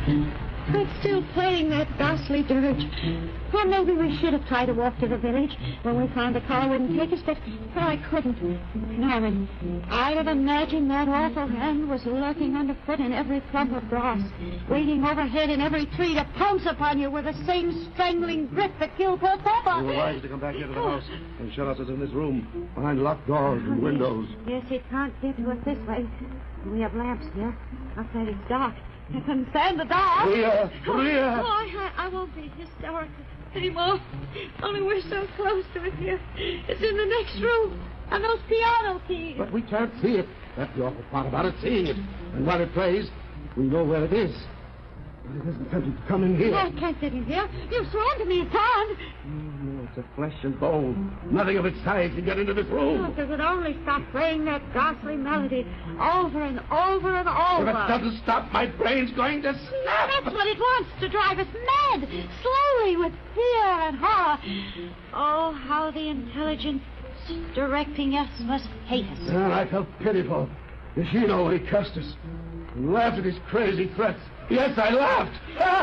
But still playing that ghastly dirge. Or maybe we should have tried to walk to the village. When we found the car wouldn't take us, but I couldn't. Norman, I'd have imagined that awful hand was lurking underfoot in every clump of grass, waiting overhead in every tree to pounce upon you with the same strangling grip that killed poor Papa. You were wise to come back here to the house and shut us in this room, behind locked doors and windows. Yes, it can't get to us this way. We have lamps here. Outside it's dark. I couldn't stand the dark. Maria! Oh, I won't be hysterical anymore. Only we're so close to it here. It's in the next room. And those piano keys. But we can't see it. That's the awful part about it, seeing it. And while it plays, we know where it is. But it isn't tempting to come in here. I can't sit in here. You've sworn to me it can't. No, it's a flesh and bone. Nothing of its size can get into this room. Oh, if it would only stop playing that ghastly melody over and over and over. If it doesn't stop, my brain's going to snap. That's what it wants, to drive us mad, slowly, with fear and horror. Oh, how the intelligence directing us must hate us. And I felt pity for him. Does she know when he cursed us? And laughed at his crazy threats. Yes, I laughed.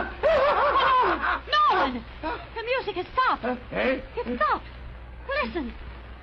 Oh, Norman! The music has stopped. Eh? It stopped. Listen.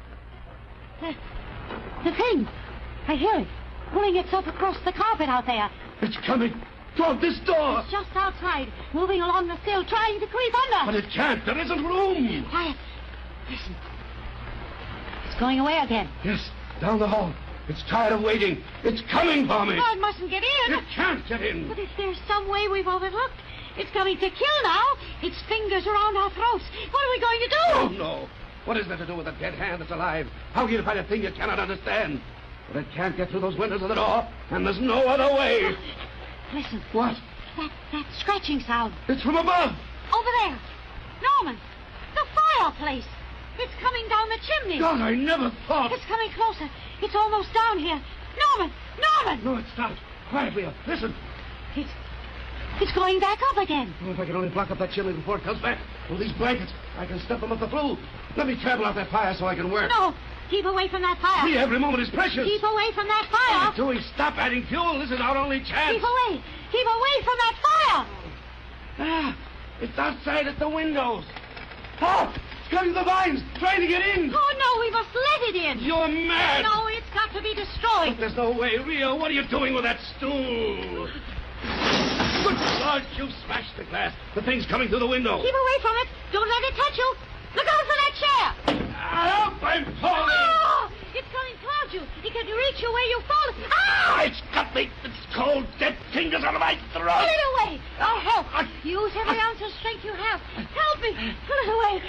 The thing. I hear it. Pulling itself across the carpet out there. It's coming toward this door. It's just outside, moving along the sill, trying to creep under. But it can't. There isn't room. Quiet. Listen. It's going away again. Yes, down the hall. It's tired of waiting. It's coming for me. Oh, it mustn't get in. It can't get in. But if there's some way we've overlooked, it's coming to kill now. Its fingers around our throats. What are we going to do? Oh, no. What is there to do with a dead hand that's alive? How can you find a thing you cannot understand? But it can't get through those windows of the door, and there's no other way. Listen. What? That scratching sound. It's from above. Over there. Norman, the fireplace. It's coming down the chimney. God, I never thought. It's coming closer. It's almost down here. Norman! No, it's not. Quiet, Leah. Listen. It's going back up again. Oh, if I can only block up that chimney before it comes back. With these blankets, I can stuff them with the flue. Let me trample out that fire so I can work. No, keep away from that fire. See, every moment is precious. Keep away from that fire. What are you doing? Stop adding fuel. This is our only chance. Keep away. Keep away from that fire. Ah, it's outside at the windows. Oh, it's cutting the vines, trying to get in. Oh, no, we must let it in. You're mad. No, it's got to be destroyed. But there's no way, Rio. What are you doing with that stool? Good Lord, you've smashed the glass. The thing's coming through the window. Keep away from it. Don't let it touch you. Look out for that chair. Help, I'm falling. Oh, it's coming towards you. It can reach you where you fall. Ah! It's got me. It's cold, dead fingers out of my throat. Pull it away. I'll help. Use every ounce of strength you have. Help me. Pull it away.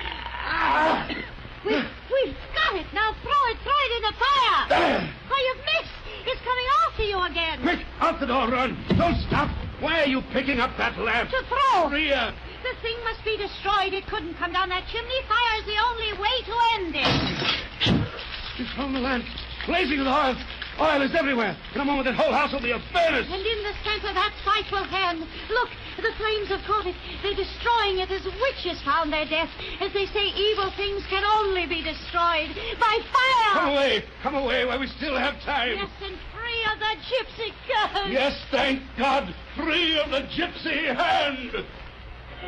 We've got it. Now throw it in the fire. There. Oh, you've missed. It's coming after you again. Quick, out the door, run. Don't stop. Why are you picking up that lamp? To throw. Rhea. The thing must be destroyed. It couldn't come down that chimney. Fire's the only way to end it. She's found the lamp, blazing with oil. Oil is everywhere. In a moment, that whole house will be a furnace. And in the center, that frightful hand. Look, the flames have caught it. They're destroying it as witches found their death. As they say, evil things can only be destroyed by fire. Come away while we still have time. Yes, and free of the gypsy curse. Yes, thank God, free of the gypsy hand.